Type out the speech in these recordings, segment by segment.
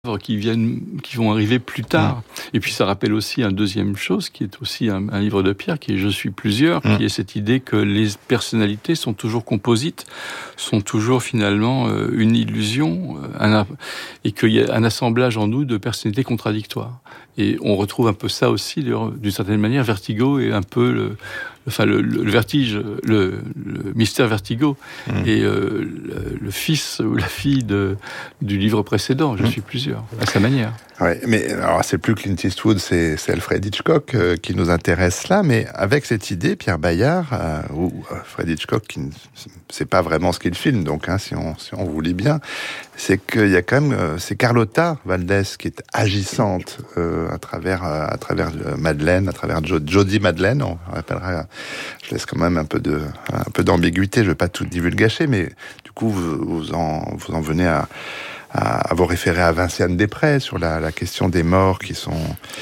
qui vont arriver plus tard. Et puis ça rappelle aussi une deuxième chose, qui est aussi un livre de Pierre, qui est « Je suis plusieurs », qui est cette idée que les personnalités sont toujours composites, sont toujours finalement une illusion, et qu'il y a un assemblage en nous de personnalités contradictoires. Et on retrouve un peu ça aussi, d'une certaine manière. Vertigo est un peu le vertige, le mystère Vertigo, et le fils ou la fille du livre précédent, Je suis plusieurs, à sa manière. Ouais, mais alors c'est plus Clint Eastwood, c'est Alfred Hitchcock qui nous intéresse là, mais avec cette idée, Pierre Bayard, ou Alfred Hitchcock, qui ne sait pas vraiment ce qu'il filme, donc si on vous lit bien, c'est qu'il y a quand même, c'est Carlotta Valdés qui est agissante à travers Madeleine, à travers Jody Madeleine, on rappellera. Je laisse quand même un peu d'ambiguïté, je vais pas tout divulgacher, mais du coup vous en venez à vous référer à Vinciane Després sur la question des morts qui sont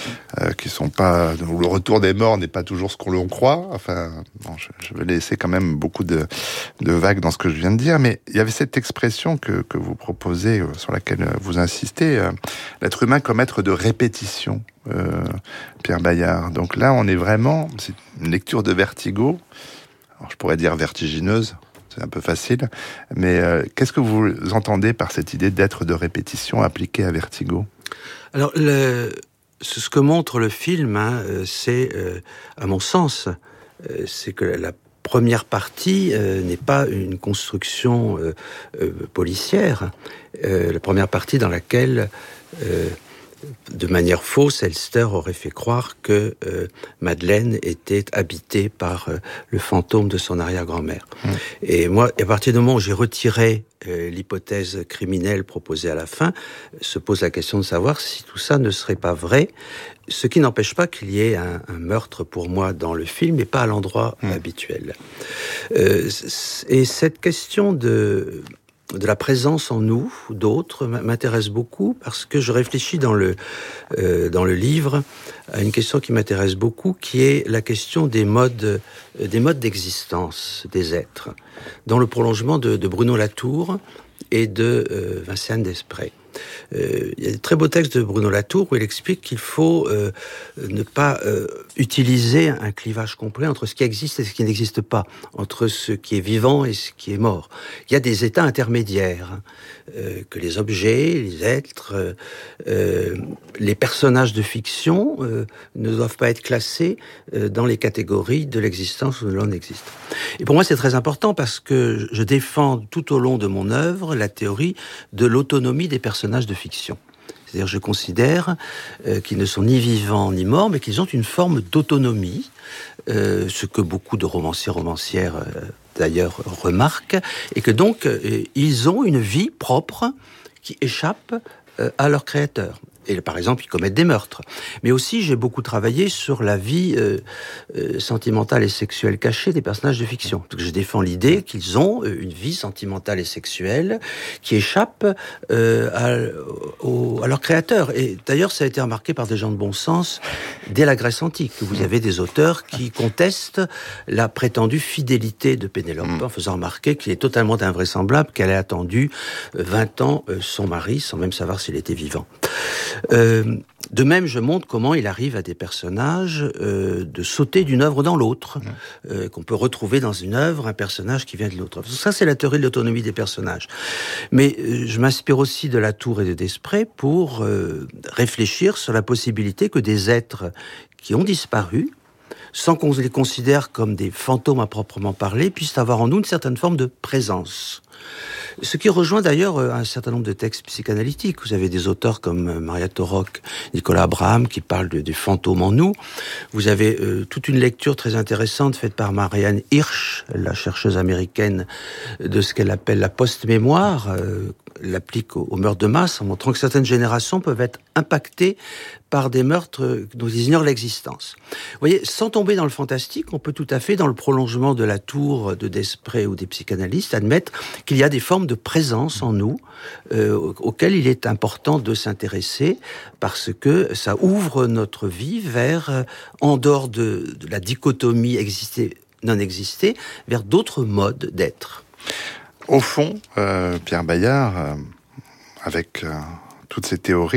pas, où le retour des morts n'est pas toujours ce qu'on l'on croit. Enfin, bon, je vais laisser quand même beaucoup de vagues dans ce que je viens de dire, mais il y avait cette expression que vous proposez, sur laquelle vous insistez, l'être humain comme être de répétition, Pierre Bayard. Donc là, on est vraiment, c'est une lecture de Vertigo. Alors, je pourrais dire vertigineuse. C'est un peu facile, mais qu'est-ce que vous entendez par cette idée d'être de répétition appliquée à Vertigo ? Alors, ce que montre le film, c'est, à mon sens, c'est que la première partie n'est pas une construction policière. La première partie dans laquelle de manière fausse, Elster aurait fait croire que Madeleine était habitée par le fantôme de son arrière-grand-mère. Et moi, à partir du moment où j'ai retiré l'hypothèse criminelle proposée à la fin, se pose la question de savoir si tout ça ne serait pas vrai, ce qui n'empêche pas qu'il y ait un meurtre pour moi dans le film, mais pas à l'endroit habituel. Et cette question de la présence en nous, d'autres, m'intéresse beaucoup parce que je réfléchis dans le livre à une question qui m'intéresse beaucoup, qui est la question des modes d'existence des êtres, dans le prolongement de Bruno Latour et de Vinciane Després. Il y a des très beaux textes de Bruno Latour où il explique qu'il faut ne pas utiliser un clivage complet entre ce qui existe et ce qui n'existe pas, entre ce qui est vivant et ce qui est mort. Il y a des états intermédiaires, que les objets, les êtres, les personnages de fiction ne doivent pas être classés dans les catégories de l'existence ou de non-existence. Et pour moi, c'est très important parce que je défends tout au long de mon œuvre la théorie de l'autonomie des personnages de fiction. C'est-à-dire, je considère qu'ils ne sont ni vivants ni morts, mais qu'ils ont une forme d'autonomie, ce que beaucoup de romancières d'ailleurs remarquent, et que donc ils ont une vie propre qui échappe à leur créateur. Et par exemple, ils commettent des meurtres. Mais aussi, j'ai beaucoup travaillé sur la vie sentimentale et sexuelle cachée des personnages de fiction. Donc, je défends l'idée qu'ils ont une vie sentimentale et sexuelle qui échappe à leur créateur. Et d'ailleurs, ça a été remarqué par des gens de bon sens dès la Grèce antique. Vous avez des auteurs qui contestent la prétendue fidélité de Pénélope, en faisant remarquer qu'il est totalement invraisemblable qu'elle ait attendu 20 ans son mari, sans même savoir s'il était vivant. De même, je montre comment il arrive à des personnages de sauter d'une œuvre dans l'autre, qu'on peut retrouver dans une œuvre un personnage qui vient de l'autre. Ça, c'est la théorie de l'autonomie des personnages. Mais je m'inspire aussi de Latour et de Després pour réfléchir sur la possibilité que des êtres qui ont disparu, sans qu'on les considère comme des fantômes à proprement parler, puissent avoir en nous une certaine forme de présence. Ce qui rejoint d'ailleurs un certain nombre de textes psychanalytiques. Vous avez des auteurs comme Maria Torok, Nicolas Abraham qui parlent des fantômes en nous. Vous avez toute une lecture très intéressante faite par Marianne Hirsch, la chercheuse américaine, de ce qu'elle appelle la post-mémoire, l'applique au meurtre de masse, en montrant que certaines générations peuvent être impactées par des meurtres dont ils ignorent l'existence. Vous voyez, sans tomber dans le fantastique, on peut tout à fait, dans le prolongement de Latour, de Després ou des psychanalystes, admettre qu'il y a des formes de présence en nous auxquelles il est important de s'intéresser parce que ça ouvre notre vie vers, en dehors de la dichotomie exister-non exister, vers d'autres modes d'être. Au fond, Pierre Bayard, avec toutes ces théories